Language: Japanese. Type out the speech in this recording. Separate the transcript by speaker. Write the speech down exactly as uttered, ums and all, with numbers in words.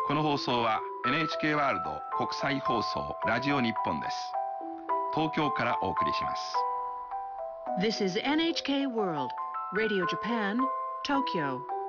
Speaker 1: この放送は エヌエイチケー ワールド国際放送ラジオ日本です。東京からお送りします。
Speaker 2: This is エヌエイチケー World Radio Japan, Tokyo.